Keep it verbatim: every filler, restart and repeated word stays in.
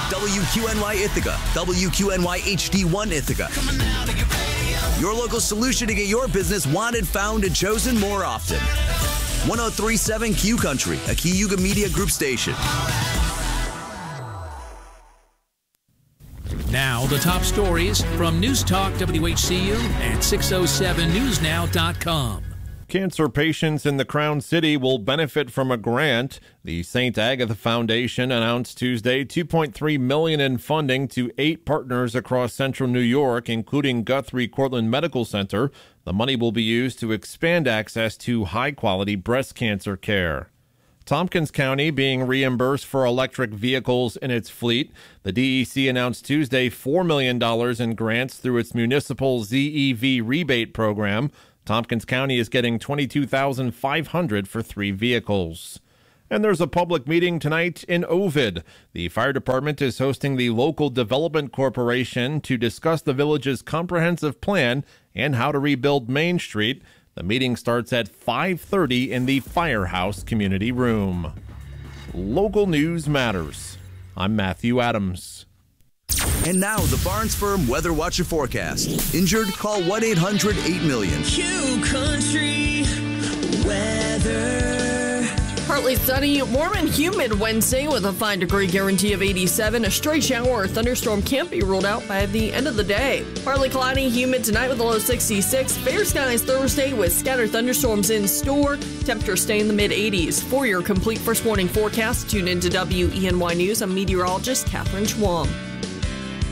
W Q N Y Ithaca, W Q N Y H D one Ithaca. Your local solution to get your business wanted, found, and chosen more often. one oh three point seven Q Country, a Cayuga Media Group station. Now, the top stories from News Talk W H C U and six oh seven news now dot com. Cancer patients in the Crown City will benefit from a grant. The Saint Agatha Foundation announced Tuesday two point three million dollars in funding to eight partners across central New York, including Guthrie Cortland Medical Center. The money will be used to expand access to high-quality breast cancer care. Tompkins County being reimbursed for electric vehicles in its fleet. The D E C announced Tuesday four million dollars in grants through its municipal Z E V rebate program. Tompkins County is getting twenty-two thousand five hundred dollars for three vehicles. And there's a public meeting tonight in Ovid. The fire department is hosting the Local Development Corporation to discuss the village's comprehensive plan and how to rebuild Main Street. The meeting starts at five thirty in the Firehouse Community Room. Local news matters. I'm Matthew Adams. And now, the Barnes Firm Weather Watcher Forecast. Injured? Call one eight hundred eight million. Q Country Weather. Partly sunny, warm and humid Wednesday with a five degree guarantee of eighty-seven. A stray shower or thunderstorm can't be ruled out by the end of the day. Partly cloudy, humid tonight with a low sixty-six. Fair skies Thursday with scattered thunderstorms in store. Temperatures stay in the mid eighties. For your complete first morning forecast, tune into W E N Y News. I'm meteorologist Catherine Schwam.